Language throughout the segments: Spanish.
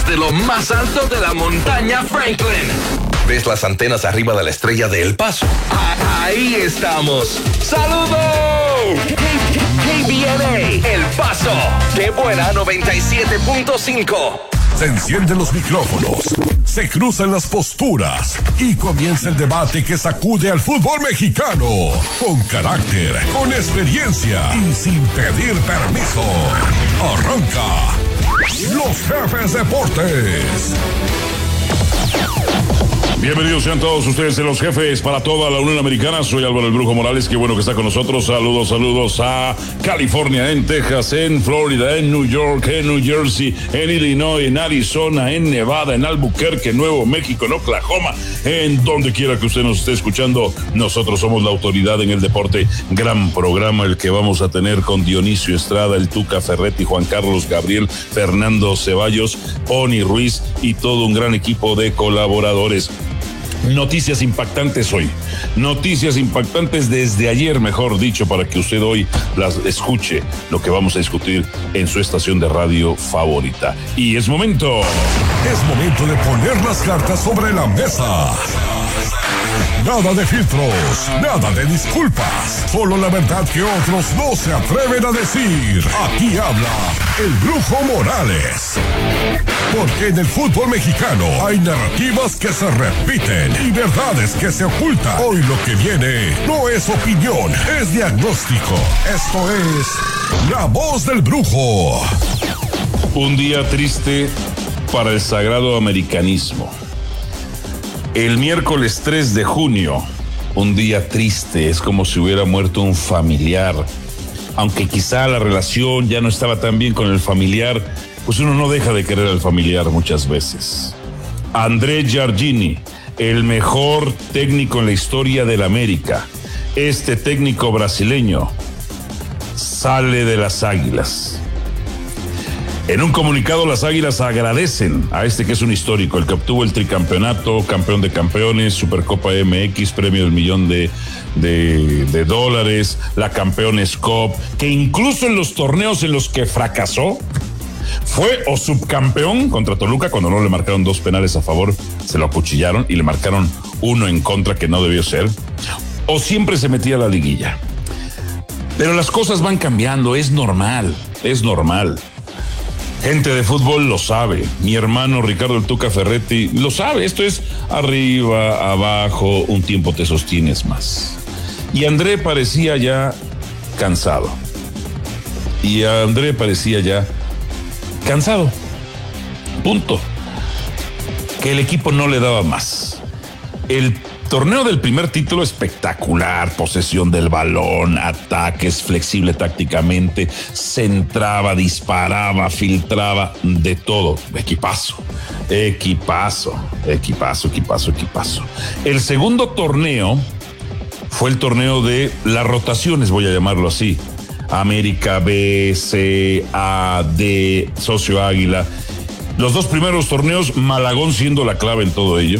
desde lo más alto de la montaña Franklin. ¿Ves las antenas arriba de la estrella de El Paso? Ahí estamos. ¡Saludos! KBNA, El Paso. ¡Qué buena 97.5! Se encienden los micrófonos, se cruzan las posturas y comienza el debate que sacude al fútbol mexicano. Con carácter, con experiencia y sin pedir permiso. Arranca Los Jefes Deportes. Bienvenidos sean todos ustedes en Los Jefes para toda la Unión Americana. Soy Álvaro el Brujo Morales, qué bueno que está con nosotros. Saludos a California, en Texas, en Florida, en New York, en New Jersey, en Illinois, en Arizona, en Nevada, en Albuquerque, Nuevo México, en Oklahoma, en donde quiera que usted nos esté escuchando. Nosotros somos la autoridad en el deporte. Gran programa el que vamos a tener con Dionisio Estrada, el Tuca Ferretti, Juan Carlos Gabriel, Fernando Ceballos, Oni Ruiz y todo un gran equipo de colaboradores. Noticias impactantes hoy, noticias impactantes desde ayer, mejor dicho, para que usted hoy las escuche, lo que vamos a discutir en su estación de radio favorita. Y es momento de poner las cartas sobre la mesa. Nada de filtros, nada de disculpas, solo la verdad que otros no se atreven a decir. Aquí habla el Brujo Morales. Porque en el fútbol mexicano hay narrativas que se repiten y verdades que se ocultan. Hoy lo que viene no es opinión, es diagnóstico. Esto es La Voz del Brujo. Un día triste para el sagrado americanismo. El miércoles 3 de junio, un día triste, es como si hubiera muerto un familiar. Aunque quizá la relación ya no estaba tan bien con el familiar, pues uno no deja de querer al familiar muchas veces. André Jardini, el mejor técnico en la historia del América. Este técnico brasileño sale de las Águilas. En un comunicado, las Águilas agradecen a este que es un histórico, el que obtuvo el tricampeonato, campeón de campeones, Supercopa MX, premio del $1,000,000, la Campeones Cup, que incluso en los torneos en los que fracasó, fue o subcampeón contra Toluca, cuando no le marcaron 2 penales a favor, se lo acuchillaron y le marcaron 1 en contra que no debió ser, o siempre se metía a la liguilla. Pero las cosas van cambiando, es normal. Gente de fútbol lo sabe. Mi hermano Ricardo el Tuca Ferretti lo sabe. Esto es arriba, abajo, un tiempo te sostienes más. Y André parecía ya cansado. Punto. Que el equipo no le daba más. El torneo del primer título espectacular, posesión del balón, ataques, flexible tácticamente, centraba, disparaba, filtraba, de todo. Equipazo. El segundo torneo fue el torneo de las rotaciones, voy a llamarlo así. América B, C, A, D, Socio Águila. Los 2 primeros torneos, Malagón siendo la clave en todo ello.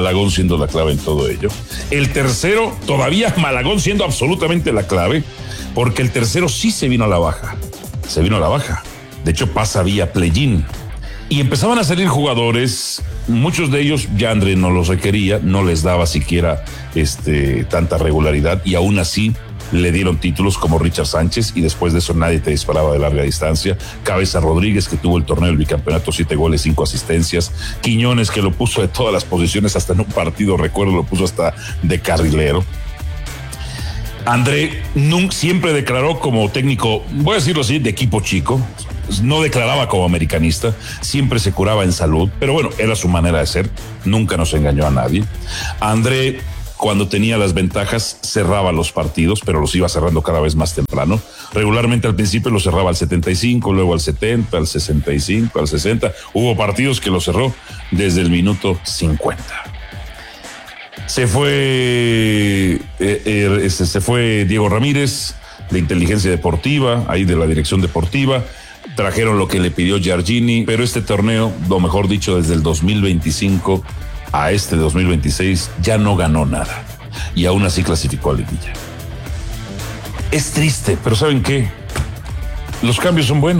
El tercero, todavía Malagón siendo absolutamente la clave, porque el tercero sí se vino a la baja. De hecho, pasa vía play-in. Y empezaban a salir jugadores, muchos de ellos ya André no los requería, no les daba siquiera tanta regularidad, y aún así le dieron títulos como Richard Sánchez, y después de eso nadie te disparaba de larga distancia. Cabeza Rodríguez, que tuvo el torneo del bicampeonato, 7 goles, 5 asistencias. Quiñones, que lo puso de todas las posiciones, hasta en un partido, recuerdo, lo puso hasta de carrilero. André siempre declaró como técnico, voy a decirlo así, de equipo chico. No declaraba como americanista, siempre se curaba en salud, pero bueno, era su manera de ser, nunca nos engañó a nadie. André, cuando tenía las ventajas, cerraba los partidos, pero los iba cerrando cada vez más temprano. Regularmente al principio los cerraba al 75, luego al 70, al 65, al 60. Hubo partidos que los cerró desde el minuto 50. Se fue Diego Ramírez, de inteligencia deportiva, ahí de la dirección deportiva. Trajeron lo que le pidió Jardini, pero este torneo, lo mejor dicho, desde el 2025 a este 2026, ya no ganó nada. Y aún así clasificó a liguilla. Es triste, pero ¿saben qué? Los cambios son buenos.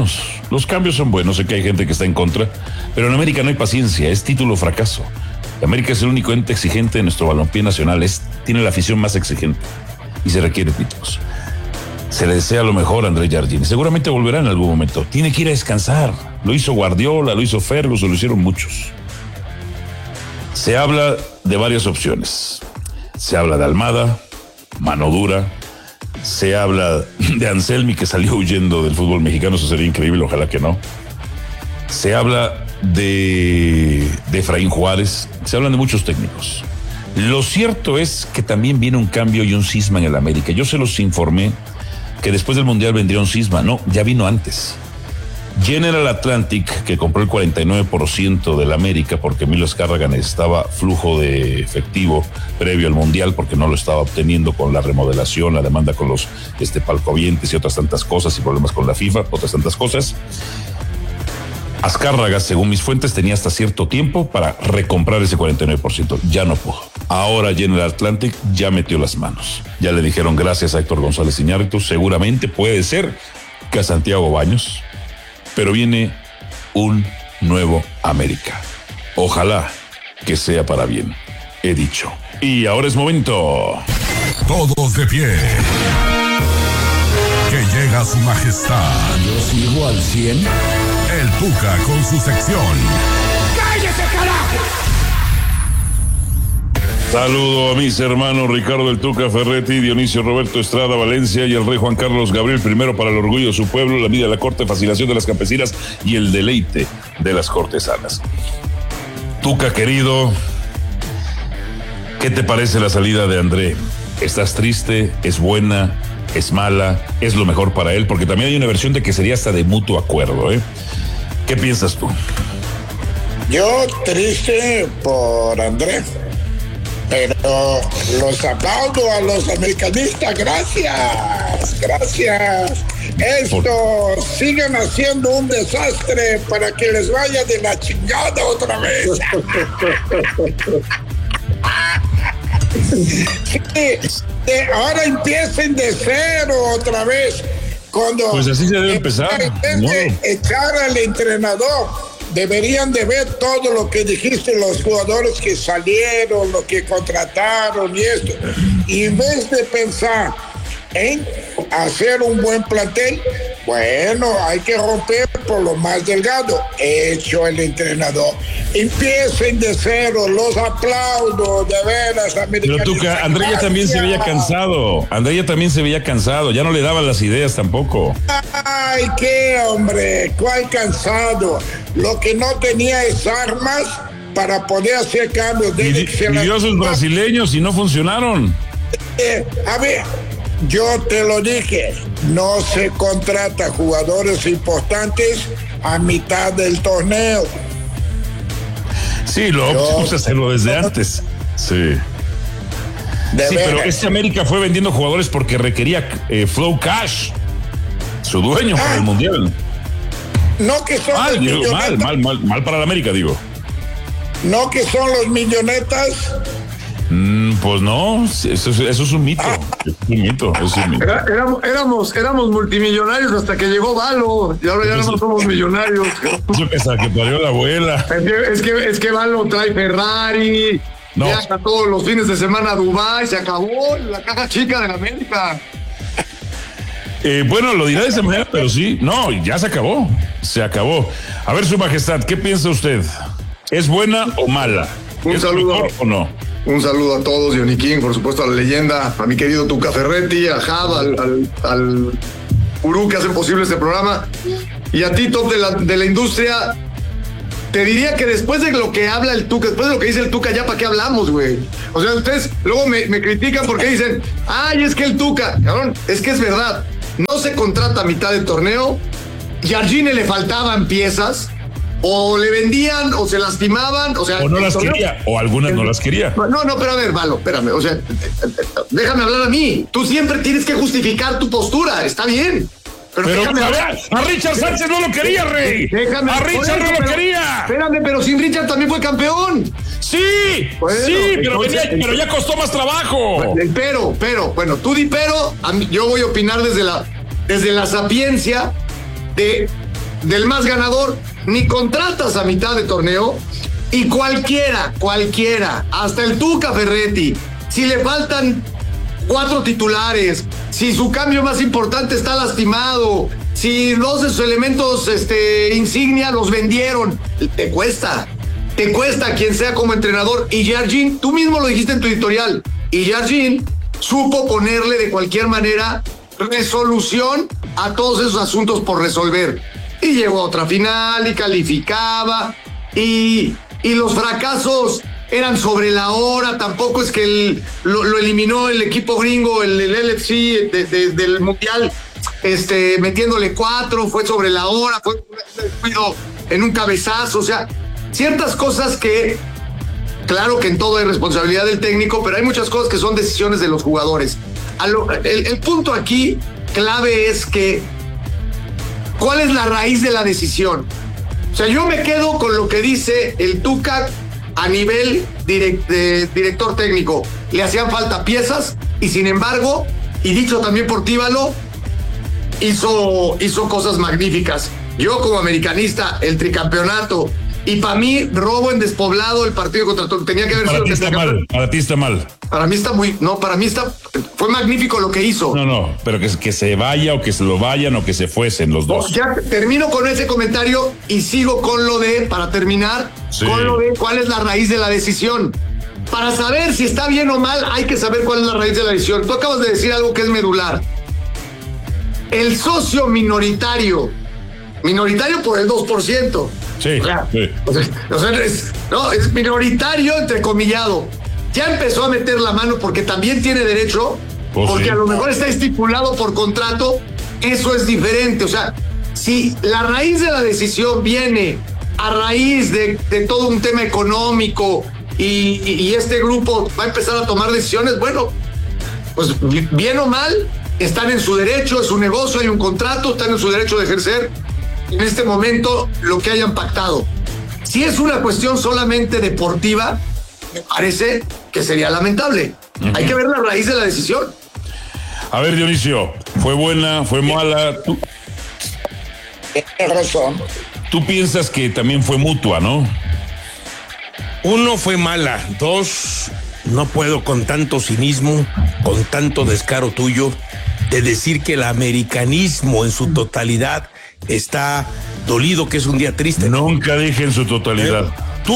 Los cambios son buenos, sé que hay gente que está en contra, pero en América no hay paciencia, es título o fracaso. América es el único ente exigente de nuestro balompié nacional, tiene la afición más exigente y se requiere títulos. Se le desea lo mejor a André Jardine, seguramente volverá en algún momento. Tiene que ir a descansar, lo hizo Guardiola, lo hizo Ferguson, lo hicieron muchos. Se habla de varias opciones. Se habla de Almada, mano dura. Se habla de Anselmi, que salió huyendo del fútbol mexicano, eso sería increíble, ojalá que no. Se habla de Efraín Juárez, se hablan de muchos técnicos. Lo cierto es que también viene un cambio y un cisma en el América. Yo se los informé que después del Mundial vendría un cisma, no, ya vino antes. General Atlantic, que compró el 49% del América porque Emilio Azcárraga necesitaba flujo de efectivo previo al Mundial porque no lo estaba obteniendo con la remodelación, la demanda con los palcovientes y otras tantas cosas y problemas con la FIFA, otras tantas cosas. Azcárraga, según mis fuentes, tenía hasta cierto tiempo para recomprar ese 49%. Ya no pudo. Ahora General Atlantic ya metió las manos. Ya le dijeron gracias a Héctor González Iñárritu. Seguramente puede ser que a Santiago Baños, pero viene un nuevo América. Ojalá que sea para bien. He dicho. Y ahora es momento. Todos de pie. Que llega su majestad. Yo sigo al 100. El Tuca con su sección. ¡Cállese, carajo! Saludo a mis hermanos Ricardo el Tuca Ferretti, Dionisio Roberto Estrada Valencia y el rey Juan Carlos Gabriel I para el orgullo de su pueblo, la vida de la corte, fascinación de las campesinas y el deleite de las cortesanas. Tuca querido, ¿qué te parece la salida de André? ¿Estás triste? ¿Es buena? ¿Es mala? ¿Es lo mejor para él? Porque también hay una versión de que sería hasta de mutuo acuerdo, ¿eh? ¿Qué piensas tú? Yo triste por André, pero los aplaudo a los americanistas, gracias. Sigan haciendo un desastre para que les vaya de la chingada otra vez. Ahora empiecen de cero otra vez. Pues así se debe empezar. En vez de echar al entrenador, deberían de ver todo lo que dijiste, los jugadores que salieron, lo que contrataron y esto. Y en vez de pensar en hacer un buen plantel, bueno, hay que romper por lo más delgado. Hecho el entrenador. Empiecen de cero, los aplaudo, de veras, americanos. Pero Tuca, André ya también se veía cansado. Ya no le daban las ideas tampoco. Ay, qué hombre, cuál cansado. Lo que no tenía es armas para poder hacer cambios. Pidió a sus brasileños y no funcionaron. A ver, yo te lo dije, no se contrata jugadores importantes a mitad del torneo. Sí, lo óptimo es hacerlo desde antes. Sí. Pero este América fue vendiendo jugadores porque requería Flow Cash, su dueño, para el Mundial. No que son mal para la América, digo. No que son los millonetas. Pues no, eso es un mito. Éramos multimillonarios hasta que llegó Valo y ahora ya no somos millonarios. Eso que parió la abuela. Es que Valo trae Ferrari, viaja todos los fines de semana a Dubái, se acabó la caja chica de la América. Bueno, lo dirá de esa manera, pero sí, no, ya se acabó. A ver, Su Majestad, ¿qué piensa usted? ¿Es buena o mala? Un saludo. ¿Mejor o no? Un saludo a todos, Johnny King, por supuesto a la leyenda, a mi querido Tuca Ferretti, a Java, al gurú que hace posible este programa, y a ti, top de la industria. Te diría que después de lo que habla el Tuca, después de lo que dice el Tuca, ya para qué hablamos, güey. O sea, ustedes luego me critican porque dicen, ay, es que el Tuca, cabrón, es que es verdad, no se contrata a mitad del torneo, y a Jardine le faltaban piezas, o le vendían, o se lastimaban, o sea... O no las quería, o algunas no las quería. No, pero a ver, Valo, espérame, o sea, déjame hablar a mí. Tú siempre tienes que justificar tu postura, está bien. Pero a Richard Sánchez no lo quería, Rey. A Richard no lo quería. Espérame, pero sin Richard también fue campeón. Sí, pero ya costó más trabajo. Pero, bueno, tú di pero, yo voy a opinar desde la sapiencia de del más ganador, ni contratas a mitad de torneo, y cualquiera, hasta el Tuca Ferretti, si le faltan 4 titulares, si su cambio más importante está lastimado, si 2 de sus elementos insignia los vendieron, te cuesta quien sea como entrenador. Y Jardine, tú mismo lo dijiste en tu editorial, y Jardine supo ponerle de cualquier manera resolución a todos esos asuntos por resolver. Y llegó a otra final y calificaba, y los fracasos eran sobre la hora. Tampoco es que lo eliminó el equipo gringo, el LFC del Mundial, metiéndole 4, fue sobre la hora, fue en un cabezazo. O sea, ciertas cosas que, claro que en todo hay responsabilidad del técnico, pero hay muchas cosas que son decisiones de los jugadores. El punto aquí clave es que, ¿cuál es la raíz de la decisión? O sea, yo me quedo con lo que dice el Tuca a nivel de director técnico. Le hacían falta piezas y, sin embargo, y dicho también por Tíbalo, hizo cosas magníficas. Yo, como americanista, el tricampeonato, y para mí, robo en despoblado el partido contra Toluca. Tenía que haber sido... Para ti está mal. Para mí está fue magnífico lo que hizo. No, pero que se vaya, o que se lo vayan, o que se fuesen los dos. Ya termino con ese comentario y sigo con lo de, para terminar, con lo de cuál es la raíz de la decisión. Para saber si está bien o mal, hay que saber cuál es la raíz de la decisión. Tú acabas de decir algo que es medular. El socio minoritario por el 2%. Sí. O sea, es minoritario, entrecomillado. Ya empezó a meter la mano porque también tiene derecho, porque a lo mejor está estipulado por contrato. Eso es diferente. O sea, si la raíz de la decisión viene a raíz de todo un tema económico y este grupo va a empezar a tomar decisiones, bueno, pues bien o mal, están en su derecho, es su negocio, hay un contrato, están en su derecho de ejercer en este momento lo que hayan pactado. Si es una cuestión solamente deportiva, me parece que sería lamentable. Hay que ver la raíz de la decisión. A ver, Dionisio, ¿fue buena, fue mala? Tienes razón. Tú piensas que también fue mutua, ¿no? 1, fue mala. 2, no puedo con tanto cinismo, con tanto descaro tuyo, de decir que el americanismo en su totalidad está dolido, que es un día triste. Nunca dije en su totalidad.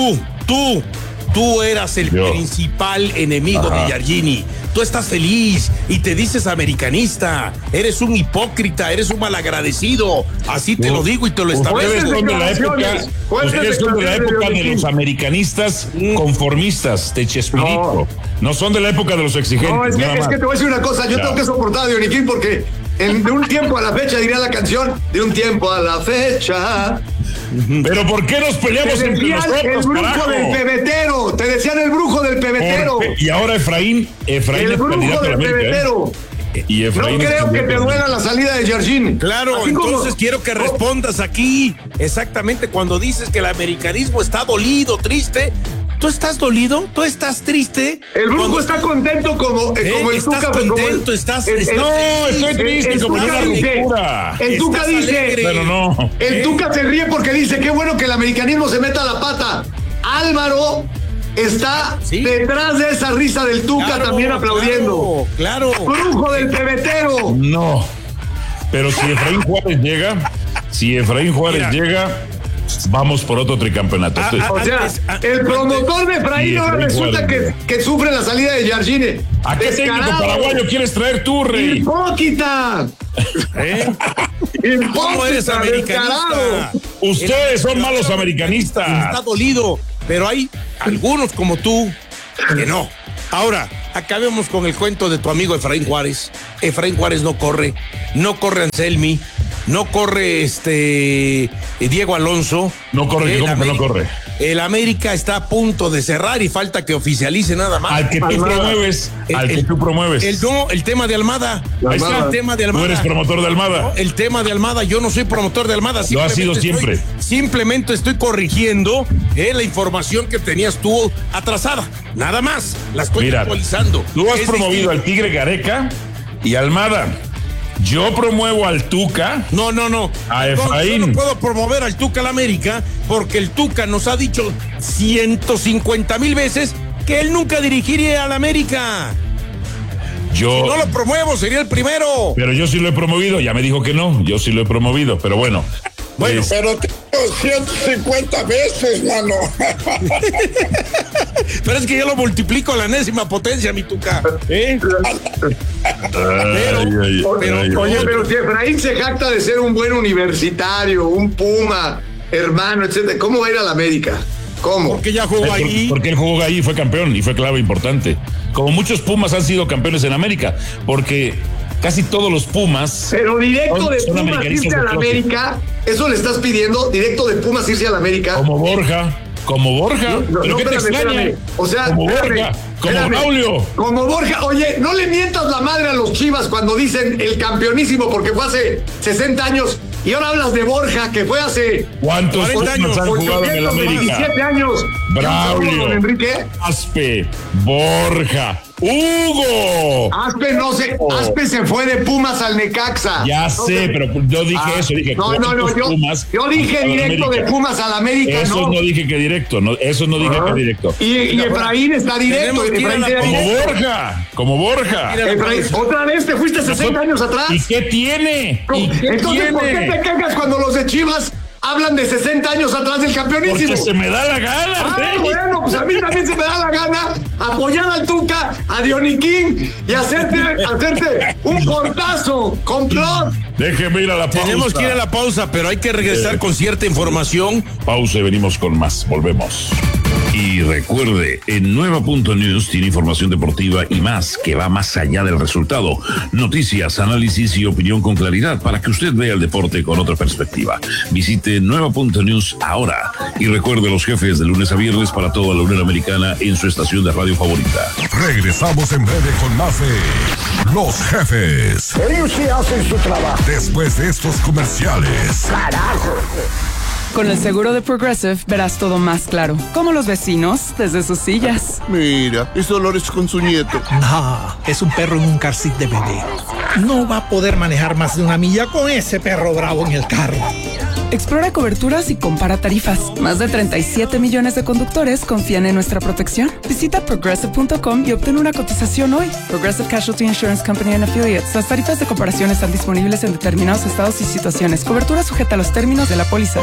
Tú eras el principal enemigo de Giardini. Tú estás feliz y te dices americanista. Eres un hipócrita, eres un malagradecido. Así te lo digo y te lo establezco. Ustedes son de la época de los americanistas conformistas, de Chespirito. No son de la época de los exigentes. No, es que te voy a decir una cosa. Yo tengo que soportar a Dioniquín porque de un tiempo a la fecha, diría la canción, de un tiempo a la fecha. Pero ¿por qué nos peleamos entre nosotros, el brujo del pebetero? Te decían el brujo del pebetero. Y ahora Efraín el es brujo candidato del a la América, pebetero. Y Efraín no creo que te duela la salida de Jardine. Claro, así entonces quiero que respondas aquí exactamente cuando dices que el americanismo está dolido, triste. ¿Tú estás dolido? ¿Tú estás triste? El brujo está contento como el Tuca. ¿Estás contento? No, estoy triste como una ruptura. El Tuca dice... Pero no. El Tuca se ríe porque dice, qué bueno que el americanismo se meta la pata. Álvaro está detrás de esa risa del Tuca, también aplaudiendo. Claro. Brujo del pebetero. No. Pero si Efraín Juárez llega, vamos por otro tricampeonato. O sea, el promotor de Efraín ahora resulta que sufre la salida de Jardine. ¿A qué técnico paraguayo quieres traer tú, Rey? ¡Hipócrita! ¿Cómo eres americanista? Ustedes son malos americanistas. Está dolido, pero hay algunos como tú que no. Ahora, acabemos con el cuento de tu amigo Efraín Juárez. Efraín Juárez no corre Anselmi, no corre Diego Alonso. No corre, ¿cómo que no corre? El América está a punto de cerrar y falta que oficialice nada más. Al que tú promueves. El tema de Almada. El tema de Almada. Tú eres promotor de Almada. No, el tema de Almada. Yo no soy promotor de Almada. Lo has sido siempre. Simplemente estoy corrigiendo la información que tenías tú atrasada. Nada más. La estoy actualizando. Tú has promovido al Tigre Gareca y Almada. Yo promuevo al Tuca. No. A Efraín. Yo no puedo promover al Tuca a la América porque el Tuca nos ha dicho 150,000 veces que él nunca dirigiría a la América. Si no lo promuevo, sería el primero. Pero yo sí lo he promovido, ya me dijo que no, yo sí lo he promovido, pero bueno. Bueno, pero te digo 150 veces, mano. Pero es que yo lo multiplico a la enésima potencia, mi Tuca. Oye, pero si Efraín se jacta de ser un buen universitario, un Puma, hermano, etcétera, ¿cómo va a ir a la América? ¿Cómo? Porque ya jugó ahí. Porque él jugó ahí, fue campeón y fue clave importante. Como muchos Pumas han sido campeones en América, porque casi todos los Pumas. Pero directo de son Pumas irse a la de América, ¿eso le estás pidiendo? Directo de Pumas irse a la América. Como Borja. ¿Pero qué te extraña? O sea, como Borja, como Braulio. Como Borja. Oye, no le mientas la madre a los Chivas cuando dicen el campeonísimo porque fue hace 60 años. Y ahora hablas de Borja, que fue hace... ¿Cuántos años han jugado en el América? 17 años. Braulio, Enrique. Aspe, Borja, Hugo. Aspe se fue de Pumas al Necaxa. Ya sé, pero yo dije eso, dije yo dije directo de Pumas al América. Eso no dije que directo, eso no dije que directo. Y Efraín está directo. Como Borja. Efraín, otra vez te fuiste 60 años atrás. ¿Y qué tiene? Entonces, ¿por qué te cagas cuando los de Chivas hablan de 60 años atrás del campeonísimo? Porque se me da la gana. Bueno, pues a mí también se me da la gana apoyar al Tuca, a Dioniquín y hacerte un portazo, complot. Déjeme ir a la pausa. Tenemos que ir a la pausa, pero hay que regresar con cierta información. Pausa y venimos con más. Volvemos. Y recuerde, en Nueva.News tiene información deportiva y más que va más allá del resultado. Noticias, análisis y opinión con claridad para que usted vea el deporte con otra perspectiva. Visite Nueva.News ahora y recuerde los jefes de lunes a viernes para toda la Unión Americana en su estación de radio favorita. Regresamos en breve con más de Los Jefes. Ellos sí hacen su trabajo. Después de estos comerciales. Carajo. Con el seguro de Progressive verás todo más claro, como los vecinos desde sus sillas. Mira, es Dolores con su nieto. No, es un perro en un car seat de bebé. No va a poder manejar más de 1 milla con ese perro bravo en el carro. Explora coberturas y compara tarifas. Más de 37 millones de conductores confían en nuestra protección. Visita Progressive.com y obtén una cotización hoy. Progressive Casualty Insurance Company and Affiliates. Las tarifas de comparación están disponibles en determinados estados y situaciones. Cobertura sujeta a los términos de la póliza.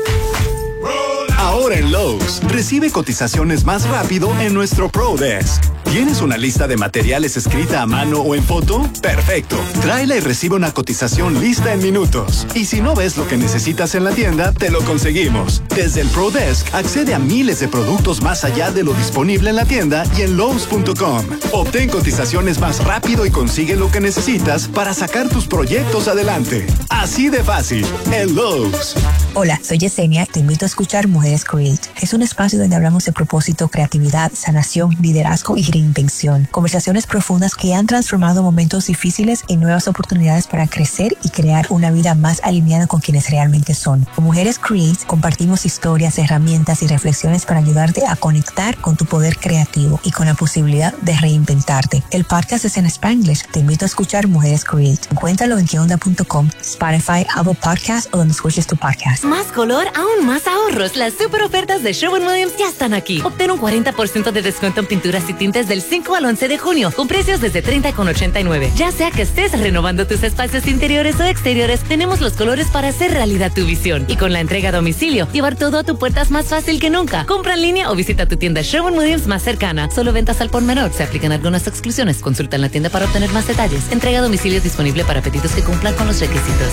Ahora en Lowe's, recibe cotizaciones más rápido en nuestro Pro Desk. ¿Tienes una lista de materiales escrita a mano o en foto? ¡Perfecto! Tráela y recibe una cotización lista en minutos. Y si no ves lo que necesitas en la tienda, te lo conseguimos. Desde el Pro Desk, accede a miles de productos más allá de lo disponible en la tienda y en Lowe's.com. Obtén cotizaciones más rápido y consigue lo que necesitas para sacar tus proyectos adelante. Así de fácil, en Lowe's. Hola, soy Yesenia. Te invito a escuchar Mujeres Create. Es un espacio donde hablamos de propósito, creatividad, sanación, liderazgo y reinvención. Conversaciones profundas que han transformado momentos difíciles en nuevas oportunidades para crecer y crear una vida más alineada con quienes realmente son. Con Mujeres Create compartimos historias, herramientas y reflexiones para ayudarte a conectar con tu poder creativo y con la posibilidad de reinventarte. El podcast es en Spanglish. Te invito a escuchar Mujeres Create. Encuéntralo en queonda.com, Spotify, Apple Podcasts o donde escuches tu podcast. Más color, aún más ahorros. Las super ofertas de Sherwin-Williams ya están aquí. Obtén un 40% de descuento en pinturas y tintes del 5 al 11 de junio, con precios desde $30,89. Ya sea que estés renovando tus espacios interiores o exteriores, tenemos los colores para hacer realidad tu visión. Y con la entrega a domicilio, llevar todo a tu puerta es más fácil que nunca. Compra en línea o visita tu tienda Sherwin-Williams más cercana. Solo ventas al por menor. Se aplican algunas exclusiones. Consulta en la tienda para obtener más detalles. Entrega a domicilio disponible para pedidos que cumplan con los requisitos.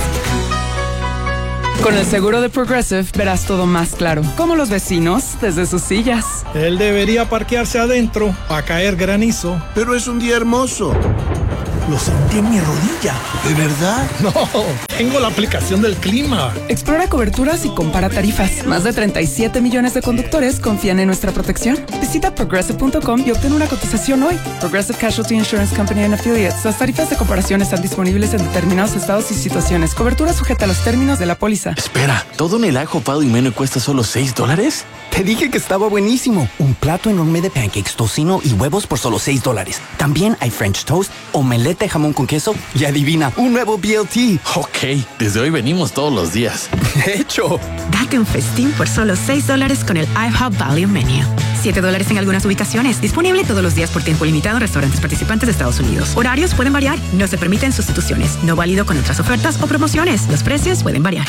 Con el seguro de Progressive verás todo más claro, como los vecinos desde sus sillas. Él debería parquearse adentro a caer granizo. Pero es un día hermoso. Lo sentí en mi rodilla. ¿De verdad? No, tengo la aplicación del clima. Explora coberturas y compara tarifas. Más de 37 millones de conductores confían en nuestra protección. Visita Progressive.com y obtén una cotización hoy. Progressive Casualty Insurance Company and Affiliates. Las tarifas de comparación están disponibles en determinados estados y situaciones. Cobertura sujeta a los términos de la póliza. Espera, ¿todo en el ajo pado y menú cuesta solo $6? Te dije que estaba buenísimo. Un plato enorme de pancakes, tocino y huevos por solo $6. También hay French toast, omelette chuleta de jamón con queso y adivina, un nuevo BLT. Ok, desde hoy venimos todos los días. ¡Hecho! Date un festín por solo $6 con el IHOP Value Menu. $7 en algunas ubicaciones. Disponible todos los días por tiempo limitado en restaurantes participantes de Estados Unidos. Horarios pueden variar. No se permiten sustituciones. No válido con otras ofertas o promociones. Los precios pueden variar.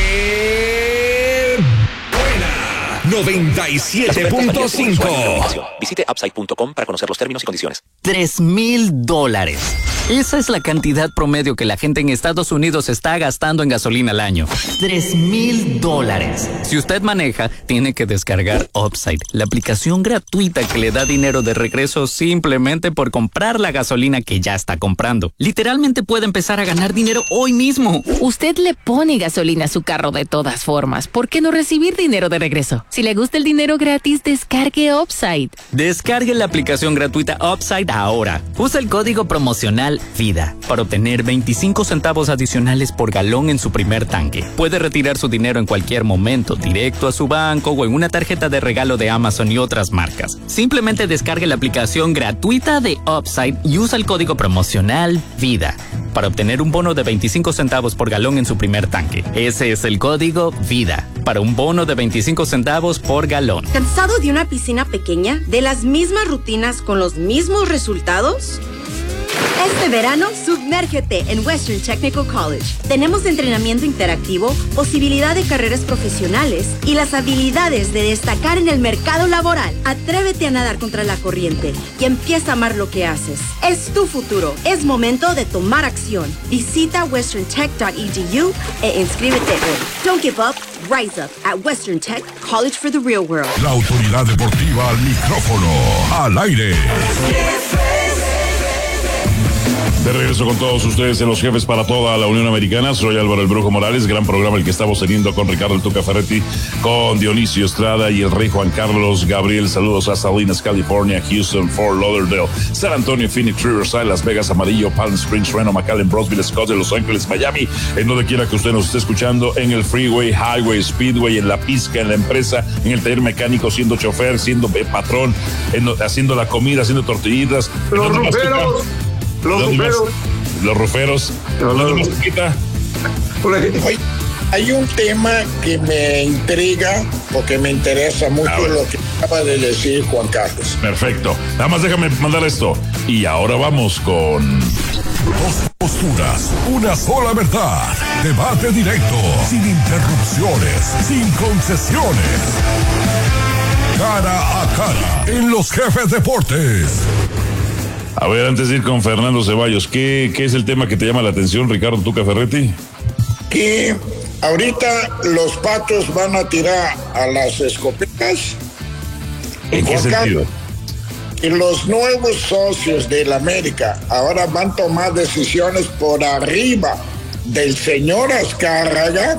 97.5. Visite upside.com para conocer los términos y condiciones. $3,000. Esa es la cantidad promedio que la gente en Estados Unidos está gastando en gasolina al año. $3,000. Si usted maneja, tiene que descargar Upside, la aplicación gratuita que le da dinero de regreso simplemente por comprar la gasolina que ya está comprando. Literalmente puede empezar a ganar dinero hoy mismo. Usted le pone gasolina a su carro de todas formas. ¿Por qué no recibir dinero de regreso? Si le gusta el dinero gratis, descargue Upside. Descargue la aplicación gratuita Upside ahora. Usa el código promocional VIDA para obtener 25 centavos adicionales por galón en su primer tanque. Puede retirar su dinero en cualquier momento, directo a su banco o en una tarjeta de regalo de Amazon y otras marcas. Simplemente descargue la aplicación gratuita de Upside y usa el código promocional VIDA para obtener un bono de 25 centavos por galón en su primer tanque. Ese es el código VIDA para un bono de 25 centavos por galón. ¿Cansado de una piscina pequeña? ¿De las mismas rutinas con los mismos resultados? Este verano, sumérgete en Western Technical College. Tenemos entrenamiento interactivo, posibilidad de carreras profesionales y las habilidades de destacar en el mercado laboral. Atrévete a nadar contra la corriente y empieza a amar lo que haces. Es tu futuro. Es momento de tomar acción. Visita westerntech.edu e inscríbete hoy. Don't give up. Rise up at Western Tech College for the Real World. La autoridad deportiva al micrófono, al aire. De regreso con todos ustedes en Los Jefes para toda la Unión Americana. Soy Álvaro El Brujo Morales. Gran programa el que estamos teniendo con Ricardo El Tuca Ferretti, con Dionisio Estrada y el rey Juan Carlos Gabriel. Saludos a Salinas, California, Houston, Fort Lauderdale, San Antonio, Phoenix, Riverside, Las Vegas, Amarillo, Palm Springs, Reno, McAllen, Brownsville, Scottsdale, Los Ángeles, Miami. En donde quiera que usted nos esté escuchando, en el freeway, highway, speedway, en la pizca, en la empresa, en el taller mecánico, siendo chofer, siendo patrón, haciendo la comida, haciendo tortillitas. Los ruferos. Los ruferos. Hay un tema que me intriga porque me interesa mucho lo que acaba de decir Juan Carlos. Perfecto. Nada más déjame mandar esto. Y ahora vamos con... Dos posturas, una sola verdad. Debate directo, sin interrupciones, sin concesiones. Cara a cara, en Los Jefes Deportes. A ver, antes de ir con Fernando Ceballos, ¿qué es el tema que te llama la atención, Ricardo Tuca Ferretti? Que ahorita los Patos van a tirar a las escopetas. ¿En qué sentido? Y los nuevos socios del América ahora van a tomar decisiones por arriba del señor Azcárraga.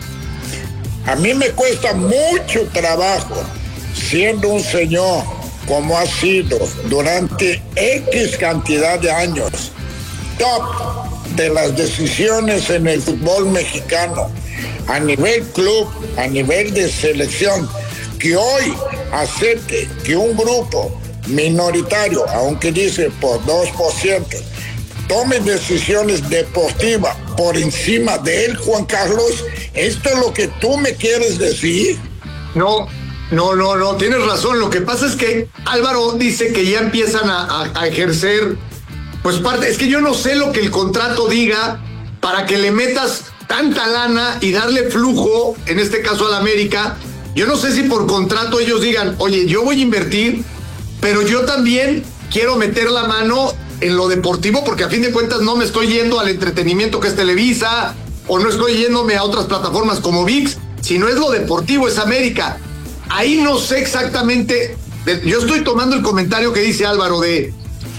A mí me cuesta mucho trabajo, siendo un señor como ha sido durante X cantidad de años, top de las decisiones en el fútbol mexicano, a nivel club, a nivel de selección, que hoy acepte que un grupo minoritario, aunque dice por 2%, tome decisiones deportivas por encima de él, Juan Carlos. ¿Esto es lo que tú me quieres decir? No, tienes razón. Lo que pasa es que Álvaro dice que ya empiezan a ejercer, pues parte, es que yo no sé lo que el contrato diga para que le metas tanta lana y darle flujo, en este caso al América. Yo no sé si por contrato ellos digan, oye, yo voy a invertir, pero yo también quiero meter la mano en lo deportivo, porque a fin de cuentas no me estoy yendo al entretenimiento que es Televisa, o no estoy yéndome a otras plataformas como ViX, sino es lo deportivo, es América. Ahí no sé exactamente, yo estoy tomando el comentario que dice Álvaro de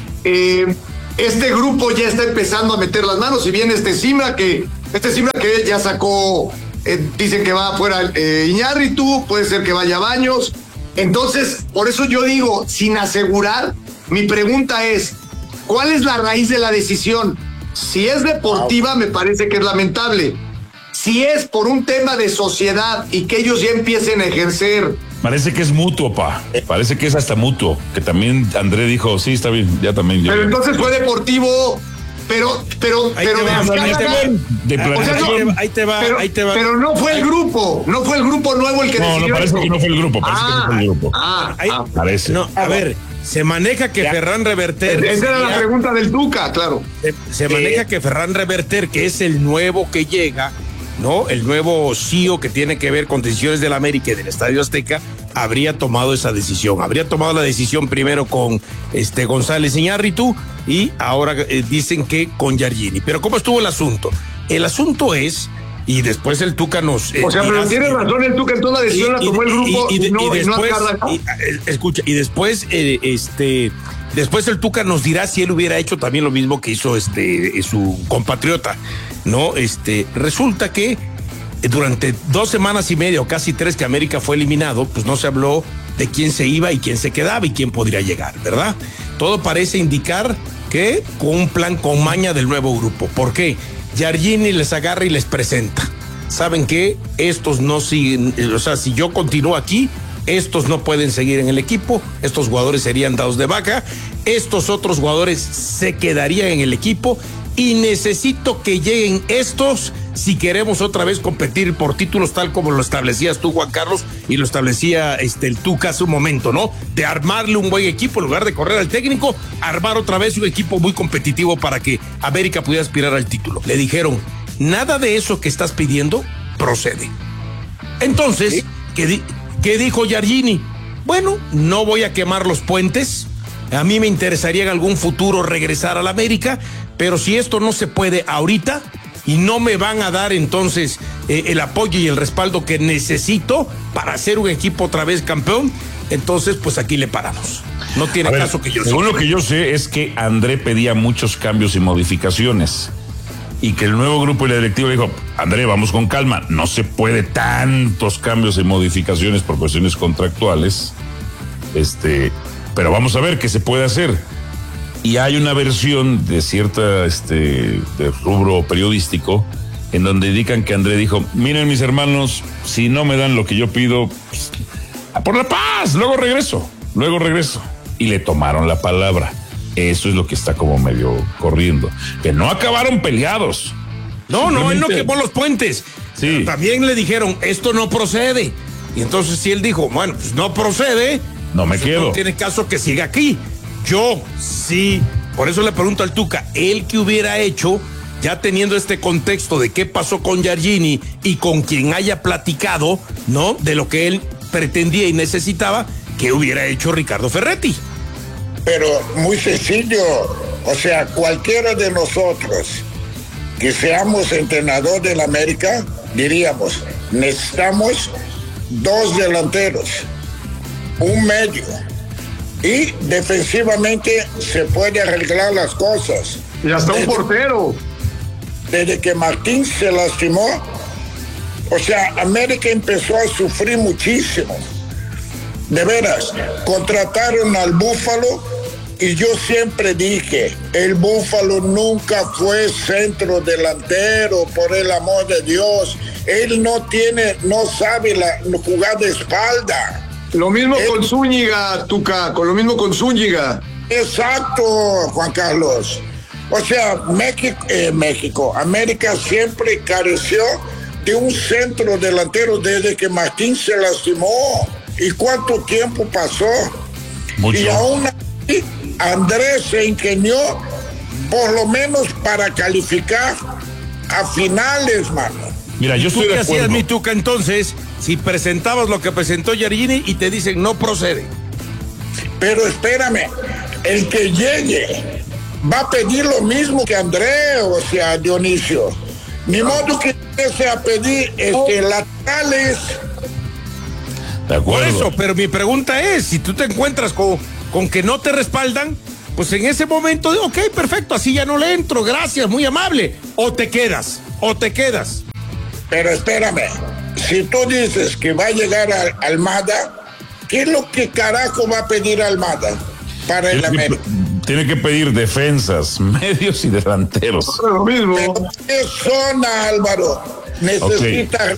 este grupo ya está empezando a meter las manos, si bien este Simbra que ya sacó, dicen que va afuera Iñárritu, puede ser que vaya Baños. Entonces, por eso yo digo, sin asegurar, mi pregunta es, ¿cuál es la raíz de la decisión? Si es deportiva, me parece que es lamentable. Si es por un tema de sociedad y que ellos ya empiecen a ejercer. Parece que es mutuo, pa. Parece que es hasta mutuo. Que también André dijo, sí, está bien, ya también. Pero entonces fue deportivo Pero no fue el grupo nuevo el que decidió. No, parece que no fue el grupo. Parece. No, a ver, se maneja que Ferran Reverter. Esa era la pregunta del Tuca, claro. Se maneja que Ferran Reverter, que es el nuevo que llega, ¿no? El nuevo CEO que tiene que ver con decisiones del América y del Estadio Azteca, habría tomado esa decisión. Habría tomado la decisión primero con González Iñárritu y ahora dicen que con Giardini. Pero ¿cómo estuvo el asunto? El asunto es, y después el Tuca nos... pero tiene razón el Tuca, en toda la decisión la tomó el grupo escucha, y después después el Tuca nos dirá si él hubiera hecho también lo mismo que hizo su compatriota, ¿no? Resulta que durante 2 semanas y media o casi 3 que América fue eliminado, pues no se habló de quién se iba y quién se quedaba y quién podría llegar, ¿verdad? Todo parece indicar que con un plan con maña del nuevo grupo. ¿Por qué? Giardini les agarra y les presenta. ¿Saben qué? Estos no siguen, o sea, si yo continúo aquí, estos no pueden seguir en el equipo, estos jugadores serían dados de baja, estos otros jugadores se quedarían en el equipo y necesito que lleguen estos si queremos otra vez competir por títulos tal como lo establecías tú, Juan Carlos, y lo establecía el Tuca hace un momento, ¿no? De armarle un buen equipo en lugar de correr al técnico, armar otra vez un equipo muy competitivo para que América pudiera aspirar al título. Le dijeron, nada de eso que estás pidiendo procede. Entonces, ¿qué dijo Giardini? Bueno, no voy a quemar los puentes. A mí me interesaría en algún futuro regresar a la América, pero si esto no se puede ahorita y no me van a dar entonces el apoyo y el respaldo que necesito para hacer un equipo otra vez campeón, entonces pues aquí le paramos. No tiene caso que yo según lo que yo sé es que André pedía muchos cambios y modificaciones y que el nuevo grupo y la directiva dijo, André, vamos con calma, no se puede tantos cambios y modificaciones por cuestiones contractuales, pero vamos a ver qué se puede hacer. Y hay una versión de cierta de rubro periodístico en donde indican que André dijo, miren mis hermanos, si no me dan lo que yo pido, pues, por la paz, luego regreso. Y le tomaron la palabra. Eso es lo que está como medio corriendo. Que no acabaron peleados. No, él no quemó los puentes. Sí. Pero también le dijeron, esto no procede. Y entonces si él dijo, bueno, pues no procede, no me quedo. No tiene caso que siga aquí. Yo sí, por eso le pregunto al Tuca, él que hubiera hecho, ya teniendo este contexto de qué pasó con Giardini y con quien haya platicado, ¿no? De lo que él pretendía y necesitaba, ¿qué hubiera hecho Ricardo Ferretti? Pero muy sencillo, o sea, cualquiera de nosotros que seamos entrenador del América, diríamos, necesitamos 2 delanteros, un medio. Y defensivamente se puede arreglar las cosas. Y hasta un portero. Desde que Martín se lastimó, o sea, América empezó a sufrir muchísimo. De veras, contrataron al Búfalo y yo siempre dije, el Búfalo nunca fue centro delantero, por el amor de Dios. Él no sabe jugar de espalda. Lo mismo con Zúñiga, Tuca, con Zúñiga. Exacto, Juan Carlos. O sea, América siempre careció de un centro delantero desde que Martín se lastimó. ¿Y cuánto tiempo pasó? Mucho. Y aún así, Andrés se ingenió por lo menos para calificar a finales, mano. Mira, yo estoy de acuerdo. ¿Qué hacías, mi Tuca, entonces, si presentabas lo que presentó Giardini y te dicen no procede? Pero espérame, el que llegue va a pedir lo mismo que André, o sea, Dionisio. Ni modo que empiece a pedir laterales. De acuerdo. Por eso, pero mi pregunta es, si tú te encuentras con que no te respaldan, pues en ese momento, ok, perfecto, así ya no le entro, gracias, muy amable. O te quedas. Pero espérame, si tú dices que va a llegar a Almada, ¿qué es lo que carajo va a pedir Almada para el América? Tiene que pedir defensas, medios y delanteros. Lo mismo. ¿Qué zona, Álvaro? Necesita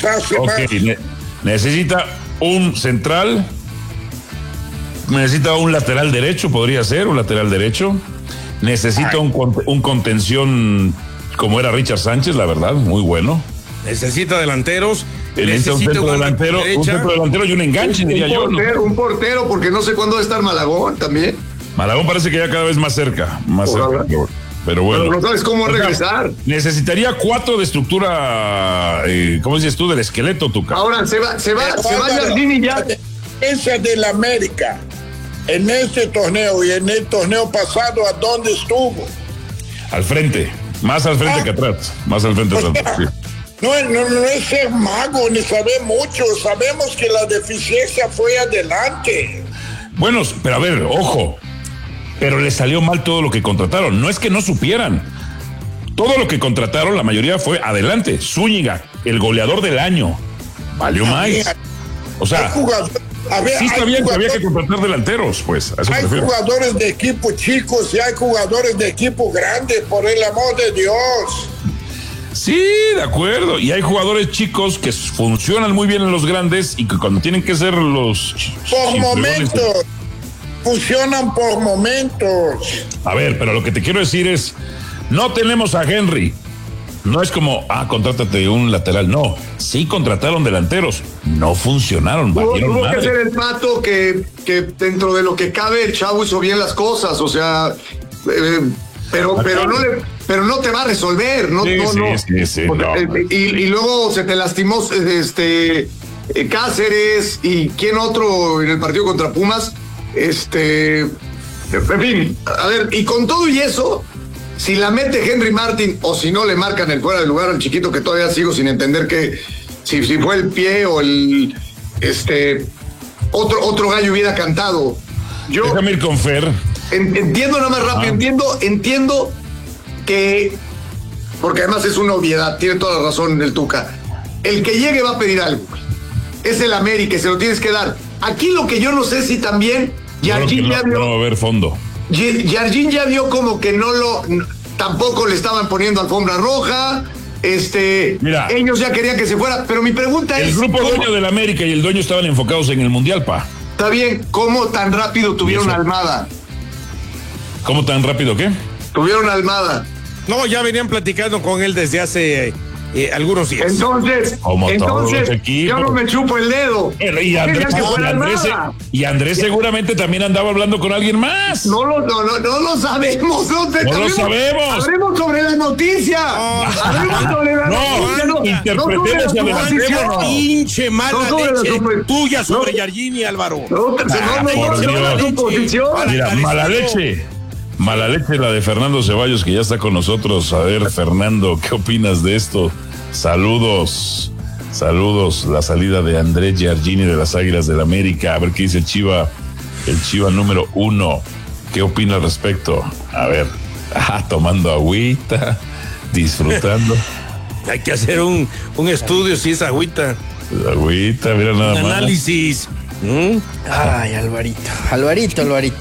necesita un central, necesita un lateral derecho, podría ser un lateral derecho. Necesita un contención como era Richard Sánchez, la verdad, muy bueno. Necesita delanteros. Necesita un centro delantero y un enganche, diría yo. Un portero, porque no sé cuándo va a estar Malagón también. Malagón parece que ya cada vez más cerca. Pero bueno. Pero no sabes cómo regresar. Necesitaría 4 de estructura, ¿cómo dices tú? Del esqueleto, Tuca. Ahora se va Jardini ya. Esa del América. En este torneo y en el torneo pasado, ¿a dónde estuvo? Al frente. Más al frente que atrás. Más al frente que atrás. Sí. No es ser mago ni saber mucho. Sabemos que la deficiencia fue adelante. Bueno, pero a ver, ojo. Pero les salió mal todo lo que contrataron. No es que no supieran. Todo lo que contrataron, la mayoría fue adelante. Zúñiga, el goleador del año. Valió más. O sea, sí sabían que había que contratar delanteros, pues. A eso hay jugadores de equipo chicos y hay jugadores de equipo grandes, por el amor de Dios. Sí, de acuerdo. Y hay jugadores chicos que funcionan muy bien en los grandes y que cuando tienen que ser los... Por momentos. Funcionan por momentos. A ver, pero lo que te quiero decir es, no tenemos a Henry. No es como, contrátate un lateral. No, sí contrataron delanteros. No funcionaron. Tuvo que ser el Pato que dentro de lo que cabe el chavo hizo bien las cosas. O sea, pero no te va a resolver. Sí. Y luego se te lastimó Cáceres y quién otro en el partido contra Pumas. En fin, a ver, y con todo y eso, si la mete Henry Martin o si no le marcan el fuera de lugar al chiquito, que todavía sigo sin entender que si fue el pie o el otro gallo hubiera cantado. Déjame ir con Fer. Entiendo nada más rápido, entiendo que, porque además es una obviedad, tiene toda la razón el Tuca. El que llegue va a pedir algo. Es el América, se lo tienes que dar. Aquí lo que yo no sé si también Jardín ya vio. No va a haber fondo. Jardín ya vio como que tampoco le estaban poniendo alfombra roja. Mira, ellos ya querían que se fuera, pero mi pregunta es. El grupo dueño del América y el dueño estaban enfocados en el Mundial, pa. Está bien, ¿cómo tan rápido tuvieron a Almada? ¿Cómo tan rápido qué? Tuvieron a Almada. No, ya venían platicando con él desde hace algunos días. Entonces yo no me chupo el dedo. Y Andrés seguramente también andaba hablando con alguien más. No lo sabemos. No lo sabemos. Hablemos sobre la noticia. Hablemos sobre la noticia. Interpretemos y adelantemos. Pinche mala leche tuya sobre Jardín y Álvaro. Mira, mala leche. Mala leche la de Fernando Ceballos, que ya está con nosotros. A ver, Fernando, ¿qué opinas de esto? Saludos, la salida de Andrés Jardini de las Águilas del América. A ver qué dice el Chiva número 1. ¿Qué opina al respecto? A ver, tomando agüita, disfrutando. Hay que hacer un estudio si es agüita. Agüita, mira nada más. Análisis. Ay, Alvarito.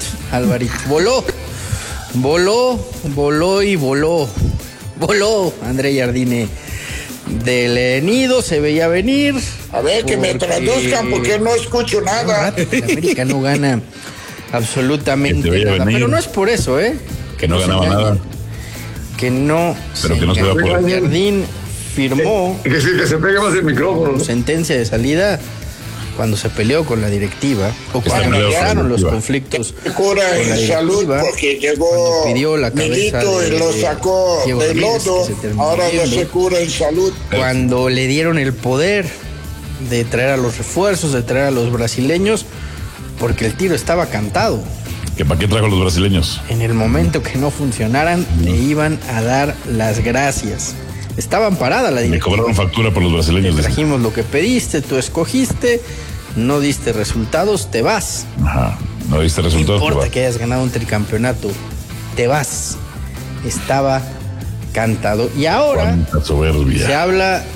Voló André Jardine del nido, se veía venir. A ver, que me traduzcan porque no escucho nada. América no gana absolutamente nada. Venir. Pero no es por eso, que no ganaba nada. Que no. Pero que no se va a poder. Jardín firmó. Que se pegue más el micrófono. Sentencia de salida cuando se peleó con la directiva o cuando empezaron los conflictos con la directiva, porque llegó pidió la cabeza Milito y lo sacó del lodo, ahora no se cura en salud. Cuando le dieron el poder de traer a los refuerzos, de traer a los brasileños, porque el tiro estaba cantado. ¿Que para qué trajo a los brasileños? En el momento que no funcionaran, le iban a dar las gracias. Estaban paradas la directiva. Me cobraron factura por los brasileños. Te trajimos lo que pediste, tú escogiste, no diste resultados, te vas. Ajá, no diste resultados. No importa que hayas ganado un tricampeonato, te vas. Estaba cantado. Y ahora se habla